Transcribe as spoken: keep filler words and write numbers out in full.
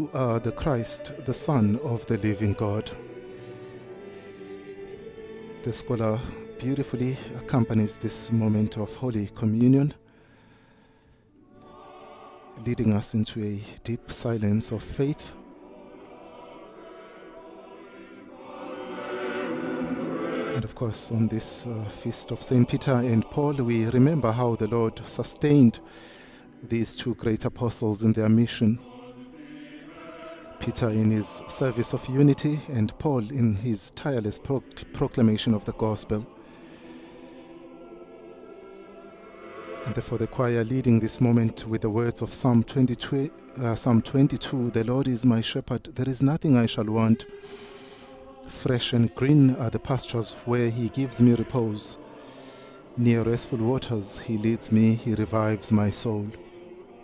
You are the Christ, the Son of the living God. The scholar beautifully accompanies this moment of Holy Communion, leading us into a deep silence of faith. And of course, on this uh, feast of Saint Peter and Paul, we remember how the Lord sustained these two great apostles in their mission. Peter in his service of unity, and Paul in his tireless pro- proclamation of the gospel. And therefore the choir leading this moment with the words of Psalm twenty-two, uh, Psalm twenty-two, "The Lord is my shepherd, there is nothing I shall want. Fresh and green are the pastures where he gives me repose. Near restful waters he leads me, he revives my soul."